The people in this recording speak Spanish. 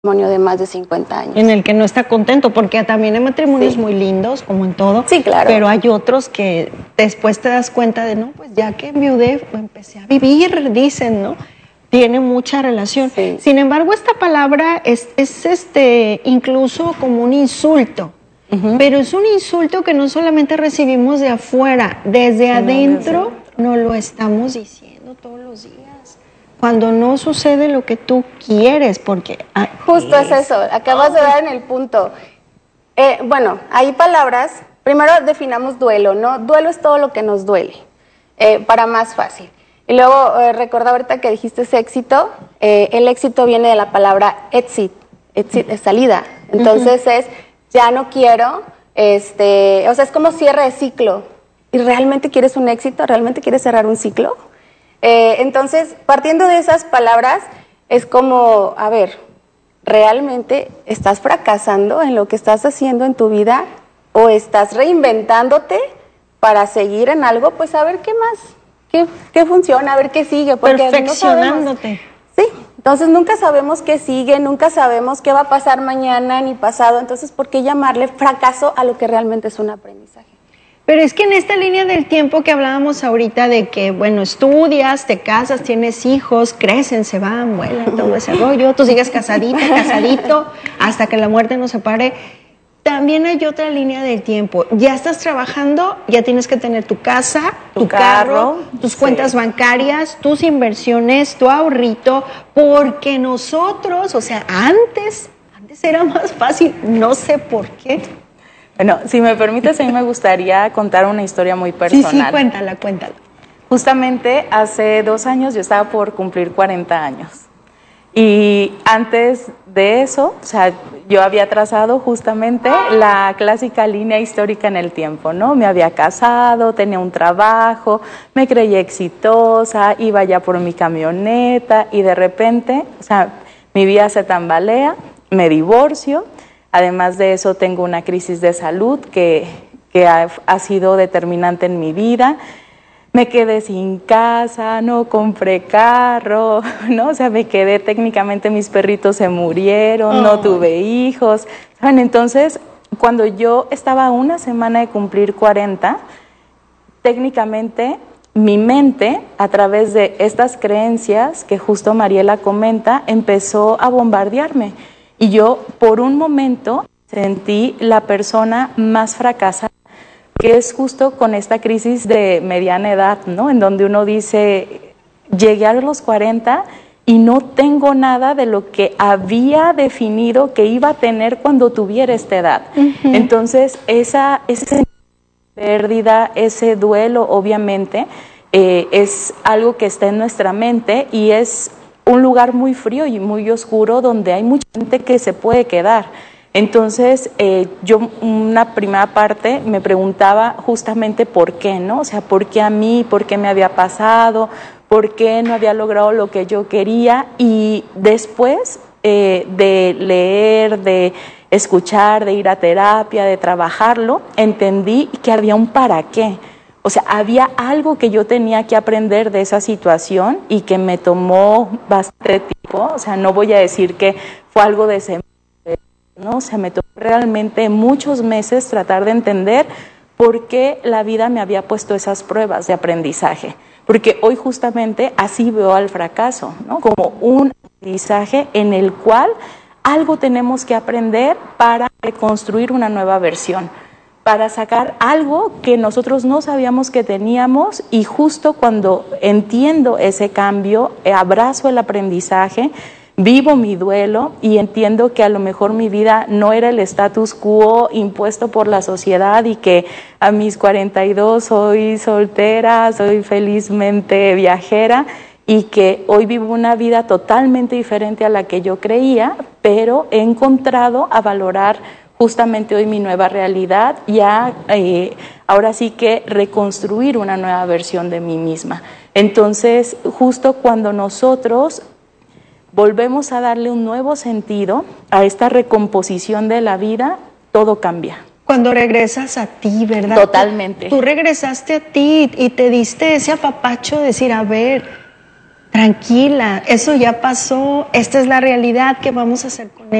matrimonio de más de 50 años. En el que no está contento, porque también hay matrimonios muy lindos, como en todo. Sí, claro. Pero hay otros que después te das cuenta de, no, pues ya que enviudé, empecé a vivir, dicen, ¿no? Tiene mucha relación. Sí. Sin embargo, esta palabra es incluso como un insulto. Pero es un insulto que no solamente recibimos de afuera, desde adentro nos lo estamos diciendo todos los días. Cuando no sucede lo que tú quieres, porque... Justo es eso, acabas de dar en el punto. Bueno, hay palabras, primero definamos duelo, ¿no? Duelo es todo lo que nos duele, para más fácil. Y luego, recordaba ahorita que dijiste ese éxito, el éxito viene de la palabra exit es salida. Entonces es, ya no quiero, o sea, es como cierre de ciclo. ¿Y realmente quieres un éxito? ¿Realmente quieres cerrar un ciclo? Entonces, partiendo de esas palabras, es como, a ver, ¿realmente estás fracasando en lo que estás haciendo en tu vida? ¿O estás reinventándote para seguir en algo? Pues a ver qué más, qué funciona, a ver qué sigue. Porque perfeccionándote. Sí, entonces nunca sabemos qué sigue, nunca sabemos qué va a pasar mañana ni pasado. Entonces, ¿por qué llamarle fracaso a lo que realmente es un aprendizaje? Pero es que en esta línea del tiempo que hablábamos ahorita de que, bueno, estudias, te casas, tienes hijos, crecen, se van, vuelan, todo ese rollo, tú sigues casadito, hasta que la muerte nos separe. También hay otra línea del tiempo. Ya estás trabajando, ya tienes que tener tu casa, tu carro, tus cuentas bancarias, tus inversiones, tu ahorrito, porque nosotros, o sea, antes era más fácil, no sé por qué. Bueno, si me permites, a mí me gustaría contar una historia muy personal. Sí, cuéntala. Justamente hace 2 años yo estaba por cumplir 40 años. Y antes de eso, o sea, yo había trazado justamente la clásica línea histórica en el tiempo, ¿no? Me había casado, tenía un trabajo, me creía exitosa, iba ya por mi camioneta y de repente, o sea, mi vida se tambalea, me divorcio. Además de eso, tengo una crisis de salud que ha sido determinante en mi vida. Me quedé sin casa, no compré carro, ¿no? O sea, me quedé, técnicamente mis perritos se murieron, no tuve hijos. ¿Saben? Entonces, cuando yo estaba a una semana de cumplir 40, técnicamente mi mente, a través de estas creencias que justo Mariela comenta, empezó a bombardearme. Y yo, por un momento, sentí la persona más fracasada, que es justo con esta crisis de mediana edad, ¿no? En donde uno dice, llegué a los 40 y no tengo nada de lo que había definido que iba a tener cuando tuviera esta edad. Entonces, esa pérdida, ese duelo, obviamente, es algo que está en nuestra mente y es un lugar muy frío y muy oscuro donde hay mucha gente que se puede quedar. Entonces, yo una primera parte me preguntaba justamente por qué, ¿no? O sea, ¿por qué a mí? ¿Por qué me había pasado? ¿Por qué no había logrado lo que yo quería? Y después de leer, de escuchar, de ir a terapia, de trabajarlo, entendí que había un para qué. O sea, había algo que yo tenía que aprender de esa situación y que me tomó bastante tiempo. O sea, no voy a decir que fue algo de semana, ¿no? O sea, me tomó realmente muchos meses tratar de entender por qué la vida me había puesto esas pruebas de aprendizaje. Porque hoy justamente así veo al fracaso, ¿no? Como un aprendizaje en el cual algo tenemos que aprender para reconstruir una nueva versión, para sacar algo que nosotros no sabíamos que teníamos, y justo cuando entiendo ese cambio, abrazo el aprendizaje, vivo mi duelo y entiendo que a lo mejor mi vida no era el status quo impuesto por la sociedad y que a mis 42 soy soltera, soy felizmente viajera y que hoy vivo una vida totalmente diferente a la que yo creía, pero he encontrado a valorar justamente hoy mi nueva realidad y ahora sí que reconstruir una nueva versión de mí misma. Entonces, justo cuando nosotros volvemos a darle un nuevo sentido a esta recomposición de la vida, todo cambia. Cuando regresas a ti, ¿verdad? Totalmente. Tú regresaste a ti y te diste ese apapacho de decir, a ver, tranquila, eso ya pasó, esta es la realidad, ¿qué vamos a hacer con